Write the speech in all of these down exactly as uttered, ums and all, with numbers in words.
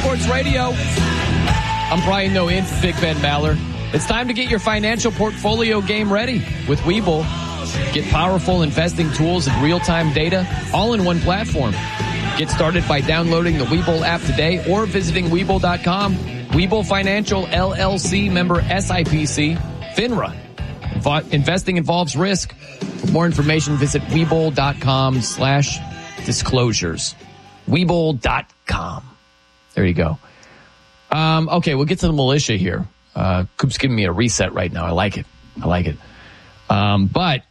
Sports Radio. I'm Brian Noe in for Big Ben Maller. It's time to get your financial portfolio game ready with Webull. Get powerful investing tools and real-time data all in one platform. Get started by downloading the Webull app today or visiting Webull dot com. Webull Financial, L L C, member S I P C, FINRA. Invo- investing involves risk. For more information, visit Webull dot com slash disclosures. Webull dot com. There you go. Um, okay, we'll get to the militia here. Uh, Coop's giving me a reset right now. I like it. I like it. Um, but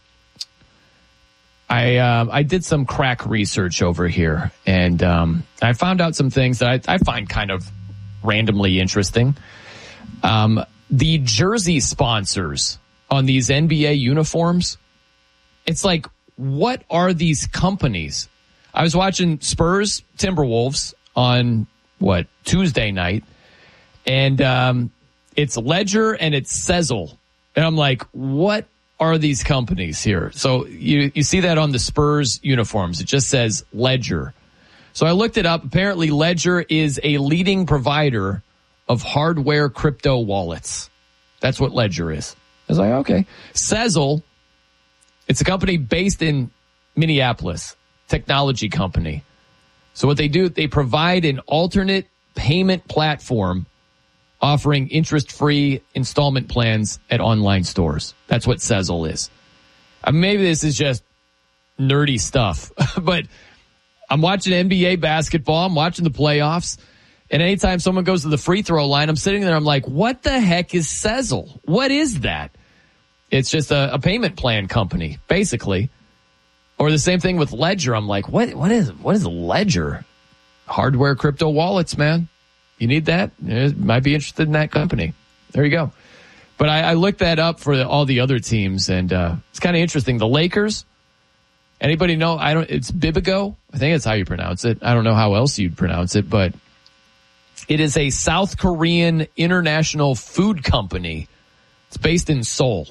I uh, I did some crack research over here, and um, I found out some things that I, I find kind of randomly interesting. Um, the jersey sponsors on these N B A uniforms, it's like, what are these companies? I was watching Spurs Timberwolves on, what, Tuesday night, and um, it's Ledger and it's Sezzle. And I'm like, what are these companies here? So you, you see that on the Spurs uniforms. It just says Ledger. So I looked it up. Apparently Ledger is a leading provider of hardware crypto wallets. That's what Ledger is. I was like, okay. Sezzle, it's a company based in Minneapolis, technology company. So what they do, they provide an alternate payment platform offering interest-free installment plans at online stores. That's what Sezzle is. Uh, maybe this is just nerdy stuff, but I'm watching N B A basketball. I'm watching the playoffs. And anytime someone goes to the free throw line, I'm sitting there, I'm like, what the heck is Sezzle? What is that? It's just a, a payment plan company, basically. Or the same thing with Ledger. I'm like, what, what is, what is Ledger? Hardware crypto wallets, man. You need that? You might be interested in that company. There you go. But I, I looked that up for the, all the other teams, and uh, it's kind of interesting. The Lakers, anybody know? I don't. It's Bibigo. I think that's how you pronounce it. I don't know how else you'd pronounce it, but it is a South Korean international food company. It's based in Seoul.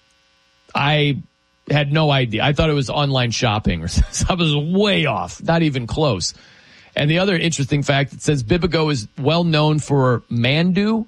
I had no idea. I thought it was online shopping, or something. I was way off. Not even close. And the other interesting fact, it says Bibigo is well known for mandu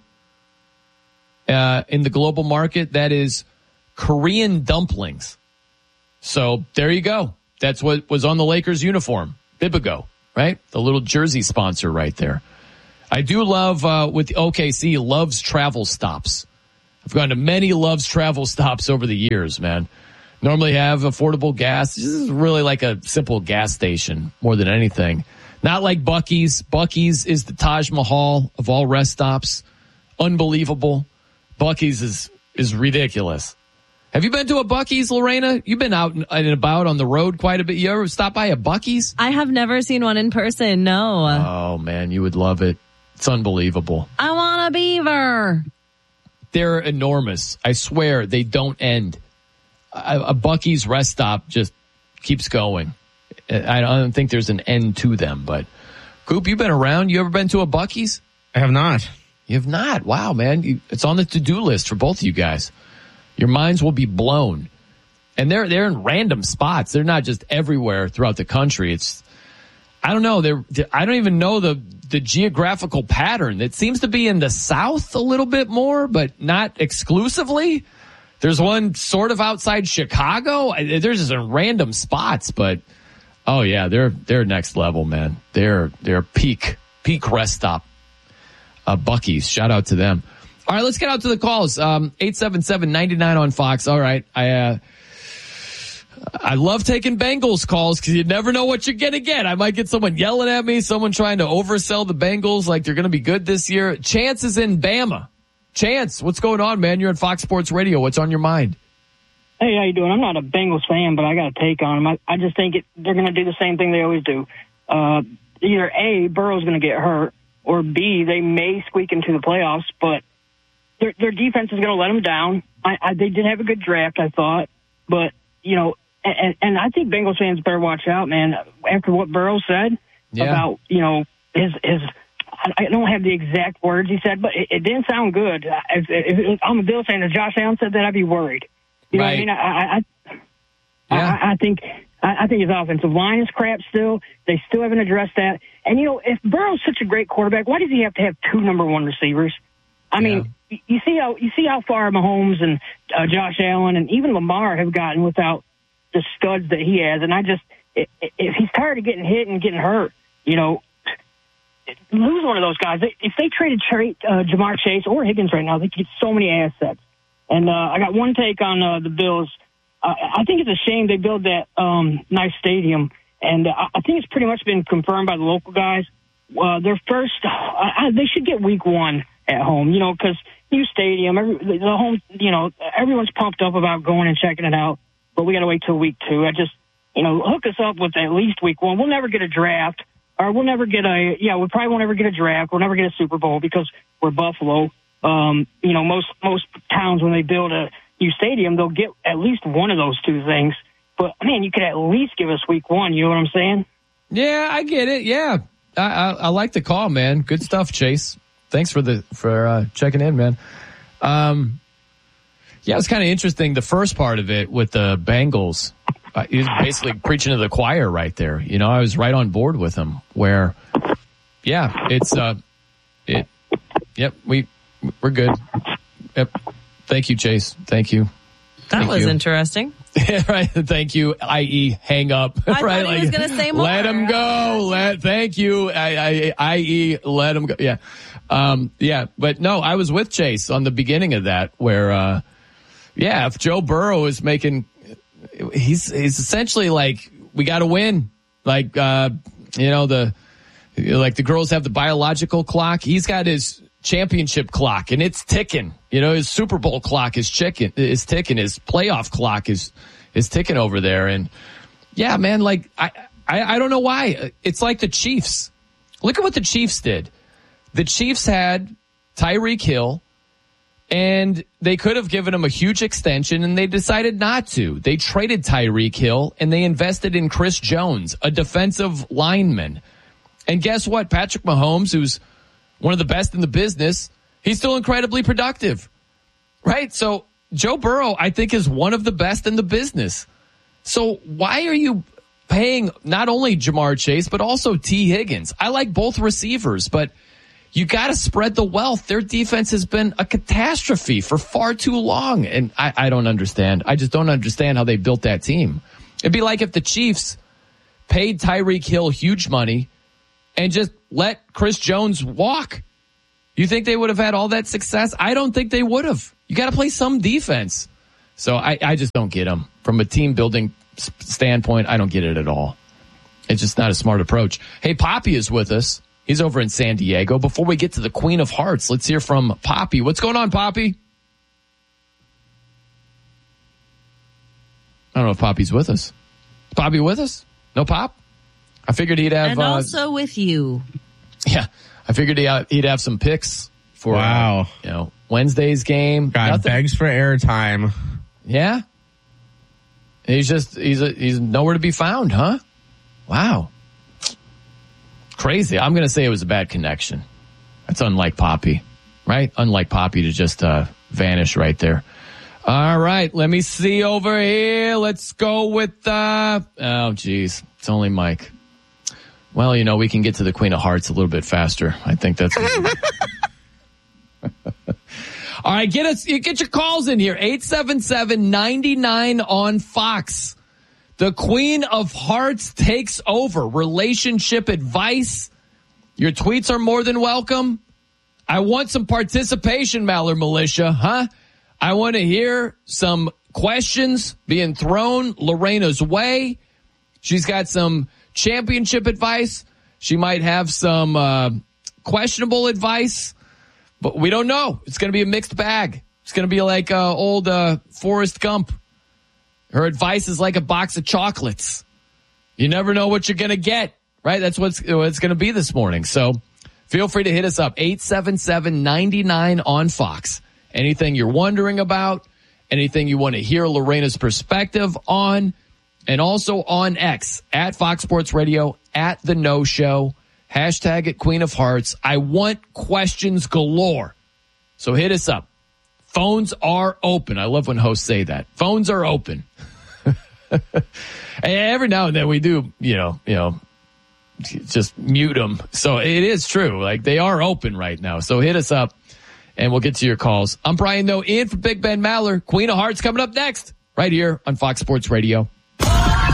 uh, in the global market. That is Korean dumplings. So there you go. That's what was on the Lakers uniform. Bibigo, right? The little jersey sponsor right there. I do love, uh, with O K C, Love's Travel Stops. I've gone to many Love's Travel Stops over the years, man. Normally have affordable gas. This is really like a simple gas station more than anything. Not like Buc-ee's. Buc-ee's is the Taj Mahal of all rest stops. Unbelievable. Buc-ee's is, is ridiculous. Have you been to a Buc-ee's, Lorena? You've been out and about on the road quite a bit. You ever stop by a Buc-ee's? I have never seen one in person, no. Oh, man, you would love it. It's unbelievable. I want a beaver. They're enormous. I swear, they don't end. A, a Buc-ee's rest stop just keeps going. I don't think there's an end to them, but Coop, you've been around. You ever been to a Buc-ee's? I have not. You have not? Wow, man. You, it's on the to-do list for both of you guys. Your minds will be blown. And they're, they're in random spots. They're not just everywhere throughout the country. It's, I don't know. They're, I don't even know the, the geographical pattern. It seems to be in the South a little bit more, but not exclusively. There's one sort of outside Chicago. There's just in random spots, but oh yeah, they're they're next level, man. They're they're peak peak rest stop. Uh, Buc-ee's, shout out to them. All right, let's get out to the calls. Um, eight seven seven, nine nine on Fox. All right, I uh, I love taking Bengals calls because you never know what you're gonna get. I might get someone yelling at me, someone trying to oversell the Bengals like they're gonna be good this year. Chance is in Bama. Chance, what's going on, man? You're on Fox Sports Radio. What's on your mind? Hey, how you doing? I'm not a Bengals fan, but I got a take on them. I, I just think it, they're going to do the same thing they always do. Uh, either A, Burrow's going to get hurt, or B, they may squeak into the playoffs, but their, their defense is going to let them down. I, I, they did have a good draft, I thought, but, you know, and, and I think Bengals fans better watch out, man. After what Burrow said yeah. about, you know, his his – I don't have the exact words he said, but it, it didn't sound good. If, if, if I'm a Bills fan, if Josh Allen said that, I'd be worried. You know right. what I mean? I, I, yeah. I, I think I, I think his offensive line is crap still. They still haven't addressed that. And, you know, if Burrow's such a great quarterback, why does he have to have two number one receivers? I mean, yeah. you see how you see how far Mahomes and uh, Josh Allen and even Lamar have gotten without the studs that he has. And I just, if, if he's tired of getting hit and getting hurt, you know, lose one of those guys. If they traded trade, uh, Jamar Chase or Higgins right now, they could get so many assets. And uh, I got one take on uh, the Bills. Uh, I think it's a shame they build that um, nice stadium, and uh, I think it's pretty much been confirmed by the local guys. Uh, their first, uh, they should get week one at home, you know, because new stadium, every, the home, you know, everyone's pumped up about going and checking it out, but we got to wait till week two. I just, you know, hook us up with at least week one. We'll never get a draft, or we'll never get a, yeah, we probably won't ever get a draft. We'll never get a Super Bowl because we're Buffalo. Um, you know, most most towns, when they build a new stadium, they'll get at least one of those two things. But, man, you could at least give us week one. You know what I'm saying? Yeah, I get it. Yeah. I, I, I like the call, man. Good stuff, Chase. Thanks for the for uh, checking in, man. Um, yeah, it's kind of interesting. The first part of it with the Bengals, uh, he was basically preaching to the choir right there. You know, I was right on board with him where, yeah, it's, uh, it, yep, we, we're good. Yep. Thank you, Chase. Thank you. That Thank was you. interesting. Right. Thank you. that is hang up. I right. thought he was going to say more. Let him go. Let, thank you. I, I, that is let him go. Yeah. Um, yeah. But no, I was with Chase on the beginning of that where, uh, yeah, if Joe Burrow is making, he's, he's essentially like, we got to win. Like, uh, you know, the, like the girls have the biological clock. He's got his championship clock and it's ticking. You know, his Super Bowl clock is chicken is ticking. His playoff clock is is ticking over there. And yeah, man, like I, I I don't know why. It's like the Chiefs. Look at what the Chiefs did. The Chiefs had Tyreek Hill, and they could have given him a huge extension, and they decided not to. They traded Tyreek Hill, and they invested in Chris Jones, a defensive lineman. And guess what? Patrick Mahomes, who's one of the best in the business, he's still incredibly productive, right? So Joe Burrow, I think, is one of the best in the business. So why are you paying not only Jamar Chase, but also T. Higgins? I like both receivers, but you got to spread the wealth. Their defense has been a catastrophe for far too long. And I, I don't understand. I just don't understand how they built that team. It'd be like if the Chiefs paid Tyreek Hill huge money and just let Chris Jones walk. You think they would have had all that success? I don't think they would have. You got to play some defense. So I, I just don't get them. From a team building standpoint, I don't get it at all. It's just not a smart approach. Hey, Poppy is with us. He's over in San Diego. Before we get to the Queen of Hearts, let's hear from Poppy. What's going on, Poppy? I don't know if Poppy's with us. Is Poppy with us? No Pop? I figured he'd have... And uh, also with you. Yeah. I figured he'd have some picks for wow. uh, you know, Wednesday's game. God Nothing. begs for airtime. Yeah. He's just, he's a, he's nowhere to be found, huh? Wow. Crazy. I'm going to say it was a bad connection. That's unlike Poppy, right? Unlike Poppy to just uh, vanish right there. All right. Let me see over here. Let's go with, uh, oh, geez. It's only Mike. Well, you know, we can get to the Queen of Hearts a little bit faster. I think that's... All right, get us, get your calls in here. eight seven seven, nine nine on Fox. The Queen of Hearts takes over. Relationship advice. Your tweets are more than welcome. I want some participation, Maller Militia, huh? I want to hear some questions being thrown Lorena's way. She's got some championship advice. She might have some uh, questionable advice, but we don't know. It's going to be a mixed bag. It's going to be like uh, old uh, Forrest Gump. Her advice is like a box of chocolates. You never know what you're going to get, right? That's what's, what it's going to be this morning. So feel free to hit us up, eight seven seven, nine nine on Fox. Anything you're wondering about, anything you want to hear Lorena's perspective on, and also on X, at Fox Sports Radio, at The No Show, hashtag it Queen of Hearts. I want questions galore. So hit us up. Phones are open. I love when hosts say that. Phones are open. Every now and then we do, you know, you know, just mute them. So it is true. Like, they are open right now. So hit us up and we'll get to your calls. I'm Brian Noe, in for Big Ben Maller. Queen of Hearts coming up next right here on Fox Sports Radio.